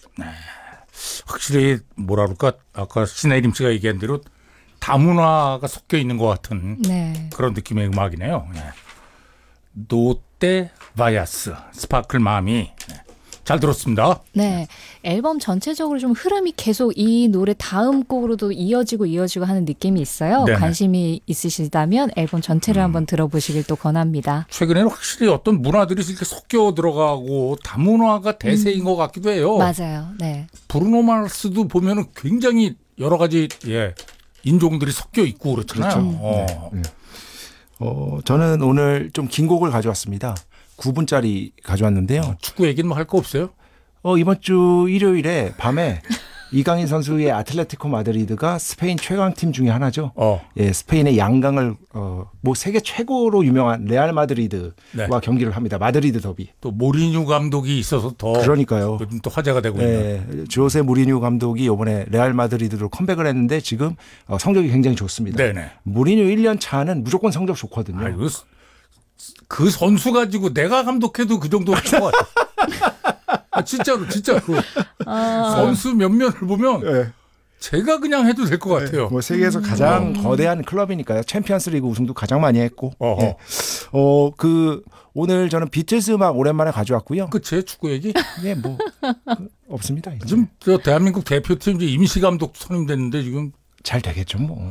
네. 확실히 뭐라 그럴까 아까 신혜림 씨가 얘기한 대로 다문화가 섞여 있는 것 같은 네. 그런 느낌의 음악이네요. 네. 노떼 바야스 스파클 마미 네. 잘 들었습니다. 네. 앨범 전체적으로 좀 흐름이 계속 이 노래 다음 곡으로도 이어지고 하는 느낌이 있어요. 네네. 관심이 있으시다면 앨범 전체를 한번 들어보시길 또 권합니다. 최근에는 확실히 어떤 문화들이 이렇게 섞여 들어가고 다문화가 대세인 것 같기도 해요. 맞아요. 네. 브루노 마스도 보면은 굉장히 여러 가지 인종들이 섞여 있고 그렇잖아요. 그렇죠. 네. 저는 오늘 좀 긴 곡을 가져왔습니다. 9분짜리 가져왔는데요. 축구 얘기는 뭐 할 거 없어요? 이번 주 일요일에 밤에 이강인 선수의 아틀레티코 마드리드가 스페인 최강팀 중에 하나죠. 예, 스페인의 양강을 뭐 세계 최고로 유명한 레알 마드리드와 네. 경기를 합니다. 마드리드 더비. 또 모리뉴 감독이 있어서 더 그러니까요. 요즘 또 화제가 되고 있는. 조세 모리뉴 감독이 이번에 레알 마드리드로 컴백을 했는데 지금 성적이 굉장히 좋습니다. 네네. 모리뉴 1년 차는 무조건 성적 좋거든요. 아이고, 그 선수 가지고 내가 감독해도 그 정도 좋아. 진짜로. 선수 몇몇을 보면 네. 제가 그냥 해도 될 것 같아요. 뭐 세계에서 가장 거대한 클럽이니까요. 챔피언스리그 우승도 가장 많이 했고. 예. 오늘 저는 비틀즈 음악 오랜만에 가져왔고요. 제 축구 얘기? 네, 뭐 없습니다. 이제. 지금 저 대한민국 대표팀 임시 감독 선임됐는데 지금 잘 되겠죠, 뭐.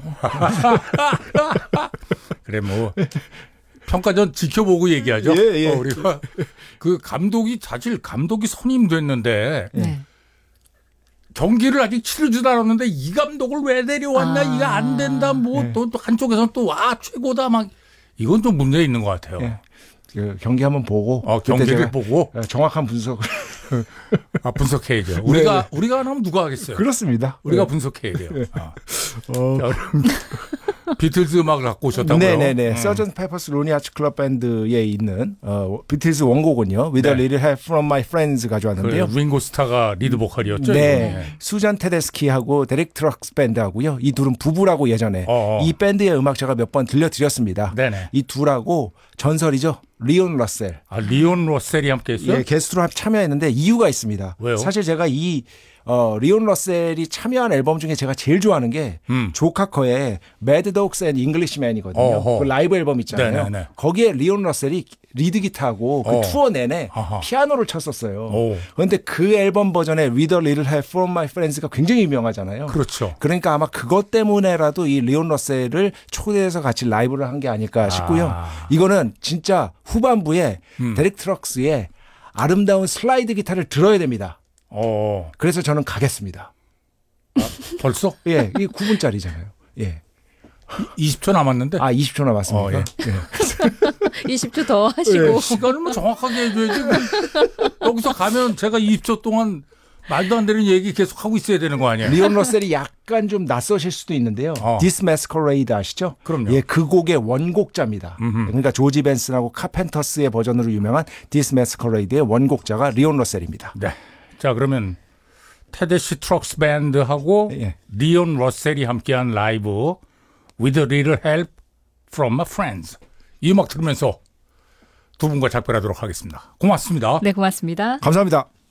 그래 뭐. 평가전 지켜보고 얘기하죠. 예. 우리가 그 감독이 선임됐는데 네. 경기를 아직 치르지도 않았는데 이 감독을 왜 내려왔나 이거 안 된다 또 한쪽에서는 또 최고다 막 이건 좀 문제 있는 것 같아요. 예. 그 경기 한번 보고 경기를 보고 정확한 분석을 분석해야죠. 우리가 안 하면 누가 하겠어요? 그렇습니다. 우리가 분석해야 돼요. 비틀즈 음악을 갖고 오셨다고요? 네네네. 서전트 페퍼스 로니 아츠 클럽 밴드에 있는 비틀즈 원곡은요. With a Little Help from My Friends 가져왔는데요. 링고 스타가 리드 보컬이었죠? 네. 수잔 테데스키하고 데릭 트럭스 밴드하고요. 이 둘은 부부라고 예전에 이 밴드의 음악 제가 몇 번 들려드렸습니다. 네네. 이 둘하고 전설이죠. 리온 러셀. 리온 러셀이 함께 했어요? 예, 게스트로 참여했는데 이유가 있습니다. 왜요? 사실 제가 이 리온 러셀이 참여한 앨범 중에 제가 제일 좋아하는 게 조 카커의 Mad Dogs and Englishman이거든요. 그 라이브 앨범 있잖아요. 네네네. 거기에 리온 러셀이 리드 기타하고 그 투어 내내 피아노를 쳤었어요. 그런데 그 앨범 버전의 With a Little Help from My Friends가 굉장히 유명하잖아요. 그렇죠. 그러니까 아마 그것 때문에라도 이 리온 러셀을 초대해서 같이 라이브를 한 게 아닐까 싶고요. 이거는 진짜 후반부에 데릭 트럭스의 아름다운 슬라이드 기타를 들어야 됩니다. 그래서 저는 가겠습니다. 벌써? 예, 이게 9분짜리잖아요. 예. 20초 남았는데? 20초 남았습니까? 예. 20초 더 하시고. 시간을 뭐 정확하게 해줘야지. 여기서 가면 제가 20초 동안 말도 안 되는 얘기 계속 하고 있어야 되는 거 아니에요? 리온 러셀이 약간 좀 낯서실 수도 있는데요. This Masquerade 아시죠? 그럼요. 예, 그 곡의 원곡자입니다. 그러니까 조지 벤슨하고 카펜터스의 버전으로 유명한 This Masquerade의 원곡자가 리온 러셀입니다. 네. 자, 그러면 테데시 트럭스 밴드하고 리온 러셀이 함께한 라이브 With a Little Help from My Friends 이 음악 들으면서 두 분과 작별하도록 하겠습니다. 고맙습니다. 네, 고맙습니다. 감사합니다.